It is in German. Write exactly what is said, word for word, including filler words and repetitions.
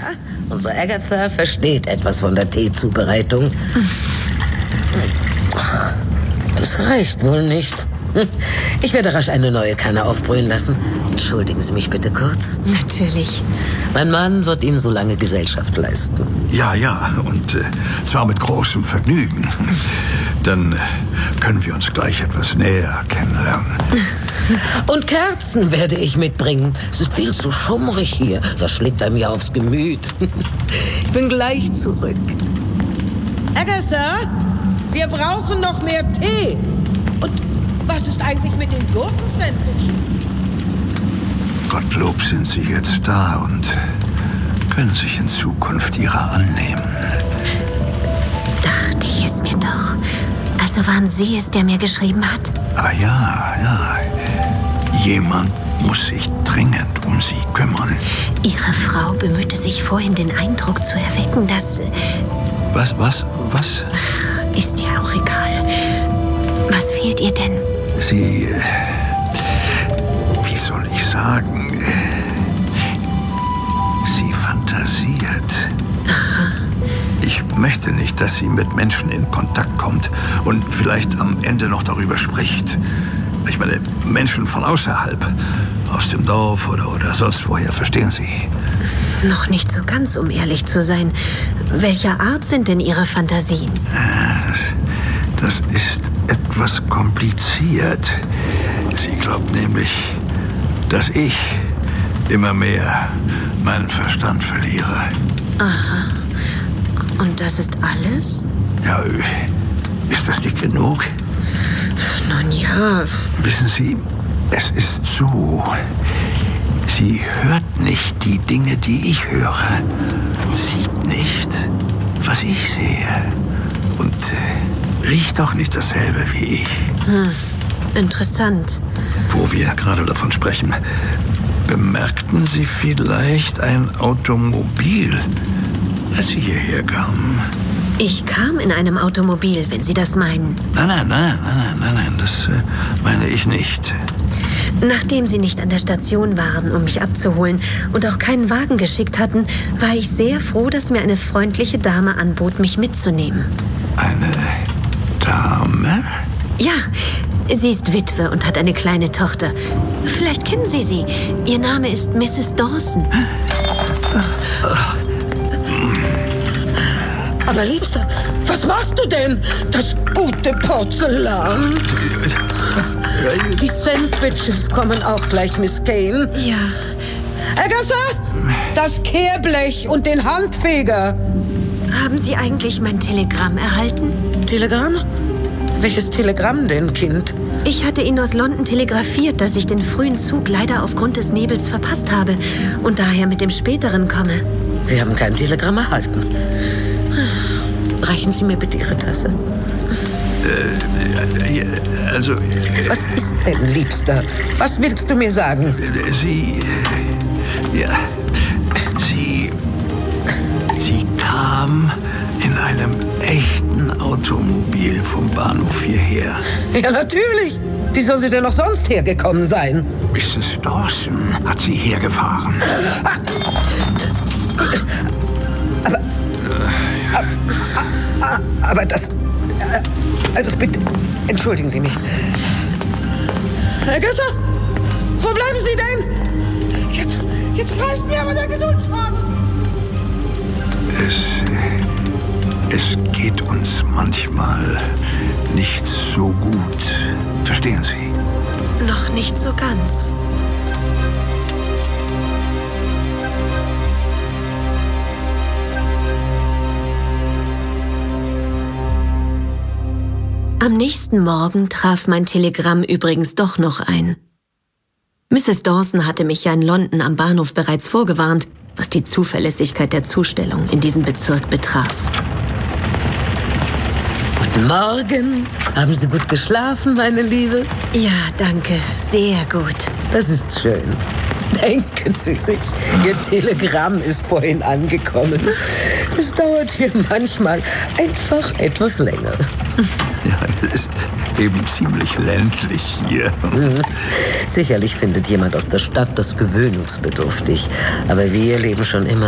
unsere Agatha versteht etwas von der Teezubereitung. Ach, das reicht wohl nicht. Ich werde rasch eine neue Kanne aufbrühen lassen. Entschuldigen Sie mich bitte kurz. Natürlich. Mein Mann wird Ihnen so lange Gesellschaft leisten. Ja, ja, und äh, zwar mit großem Vergnügen. Dann äh, können wir uns gleich etwas näher kennenlernen. Und Kerzen werde ich mitbringen. Es ist viel zu schummrig hier. Das schlägt einem ja aufs Gemüt. Ich bin gleich zurück. Agatha, wir brauchen noch mehr Tee. Und was ist eigentlich mit den Gurkensandwiches? Gottlob sind Sie jetzt da und können sich in Zukunft ihrer annehmen. Dachte ich es mir doch. Also waren Sie es, der mir geschrieben hat? Aber ja, ja. Jemand muss sich dringend um Sie kümmern. Ihre Frau bemühte sich vorhin, den Eindruck zu erwecken, dass... Was, was, was? Ach, ist ja auch egal. Was fehlt ihr denn? Sie... äh, Wie soll ich sagen? Sie fantasiert. Aha. Ich möchte nicht, dass sie mit Menschen in Kontakt kommt und vielleicht am Ende noch darüber spricht. Ich meine, Menschen von außerhalb, aus dem Dorf oder, oder sonst woher, verstehen Sie? Noch nicht so ganz, um ehrlich zu sein. Welcher Art sind denn Ihre Fantasien? Das, das ist etwas kompliziert. Sie glaubt nämlich, dass ich immer mehr meinen Verstand verliere. Aha. Und das ist alles? Ja, ist das nicht genug? Nun ja. Wissen Sie, es ist so. Sie hört nicht die Dinge, die ich höre. Sieht nicht, was ich sehe. Und äh, riecht auch nicht dasselbe wie ich. Hm. Interessant. Wo wir gerade davon sprechen, bemerkten Sie vielleicht ein Automobil, als Sie hierher kamen? Ich kam in einem Automobil, wenn Sie das meinen. Nein, nein, nein, nein, nein, nein, nein, das äh, meine ich nicht. Nachdem Sie nicht an der Station waren, um mich abzuholen und auch keinen Wagen geschickt hatten, war ich sehr froh, dass mir eine freundliche Dame anbot, mich mitzunehmen. Eine Dame? Ja, sie ist Witwe und hat eine kleine Tochter. Vielleicht kennen Sie sie. Ihr Name ist Misses Dawson. Aber Liebster, was machst du denn? Das gute Porzellan. Die Sandwiches kommen auch gleich, Miss Kane. Ja. Agatha, das Kehrblech und den Handfeger. Haben Sie eigentlich mein Telegramm erhalten? Telegramm? Welches Telegramm denn, Kind? Ich hatte Ihnen aus London telegrafiert, dass ich den frühen Zug leider aufgrund des Nebels verpasst habe und daher mit dem späteren komme. Wir haben kein Telegramm erhalten. Reichen Sie mir bitte Ihre Tasse. Äh, also... Äh, Was ist denn, Liebster? Was willst du mir sagen? Sie... Äh, ja... Sie... Sie kam in einem echten Automobil vom Bahnhof hierher. Ja, natürlich. Wie soll sie denn noch sonst hergekommen sein? Misses Dawson hat sie hergefahren. Aber... Aber, aber das... Also bitte, entschuldigen Sie mich. Herr Gösser, wo bleiben Sie denn? Jetzt, jetzt reißt mir aber der Geduldsfaden. Es, es geht uns manchmal nicht so gut. Verstehen Sie? Noch nicht so ganz. Am nächsten Morgen traf mein Telegramm übrigens doch noch ein. Misses Dawson hatte mich ja in London am Bahnhof bereits vorgewarnt, was die Zuverlässigkeit der Zustellung in diesem Bezirk betraf. Guten Morgen. Haben Sie gut geschlafen, meine Liebe? Ja, danke. Sehr gut. Das ist schön. Denken Sie sich, Ihr Telegramm ist vorhin angekommen. Es dauert hier manchmal einfach etwas länger. Ja, es ist eben ziemlich ländlich hier. Mhm. Sicherlich findet jemand aus der Stadt das gewöhnungsbedürftig. Aber wir leben schon immer